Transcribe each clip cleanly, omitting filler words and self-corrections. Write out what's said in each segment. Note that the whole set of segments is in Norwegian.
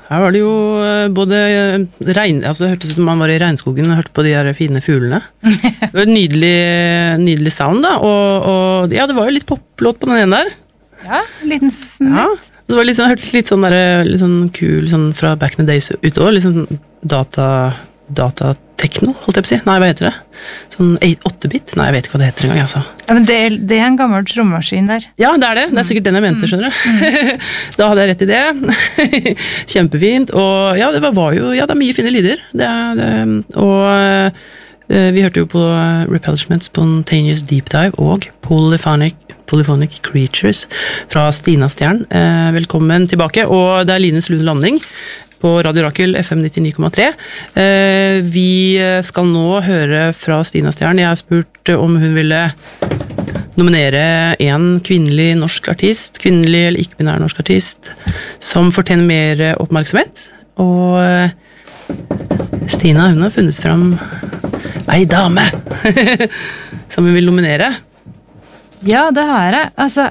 her var det jo både altså det hørtes ut som man var i regnskogen og hørte på de her fine fuglene. Det var et nydelig sound da, og ja, det var jo litt poplåt på den ene der. Ja, en liten snitt. Ja, det var hørtes litt sånn der, litt sånn kul, sånn fra back in the days utover, litt sånn datatekno, holdt jeg på å si. Nei, hva heter det? Sånn 8-bit? Nei, jeg vet ikke hva det heter engang, altså. Ja, men det en gammel trommaskin der. Ja, det er det. Det er sikkert den jeg mente, skjønner du. Da hadde jeg rett i det. Kjempefint. Og ja, det var jo, ja, det er mye fine lyder. Og vi hørte jo på Repellishment, Spontaneous Deep Dive og Polyphonic Creatures fra Stina Stjern. Velkommen tilbake, og det er Lines Lune Landing på Radio Rakel FM 99,3. Vi skal nå høre fra Stina Stjern. Jeg har spurt om hun ville nominere en kvinnelig norsk artist, kvinnelig eller ikke-binær norsk artist, som fortjener mer oppmerksomhet. Og Stina, hun har funnet fram ei dame som hun vil nominere. Ja, det har jeg. Altså,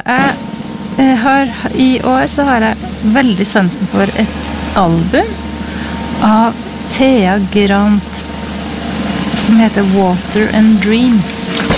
i år så har jeg veldig sansen for et album av Thea Grant som heter Water and Dreams.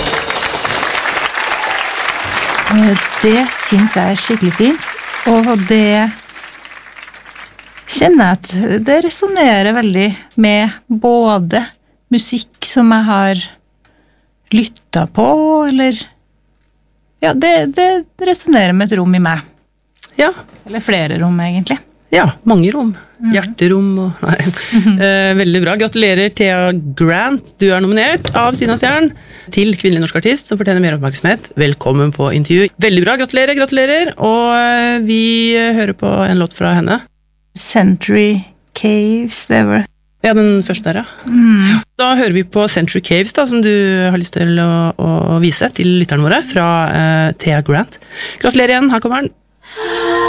Det synes jeg er skikkelig fint, og det kjenner jeg at det resonerer veldig med både musikk som jeg har lyttet på, eller ja, det resonerer med et rom i meg. Ja. Eller flere rom, egentlig. Ja, mange rom. Hjerterom og nei. Veldig bra. Gratulerer Thea Grant. Du er nominert av Stina Stjern til kvinnelig norsk artist som fortjener mer oppmerksomhet. Velkommen på intervju. Veldig bra. Gratulerer. Og vi hører på en låt fra henne. Century Caves, det var det. Ja, den første der, ja. Da hører vi på Century Caves, da, som du har lyst til å vise til lytterne våre, fra Thea Grant. Gratulerer igjen, her kommer den.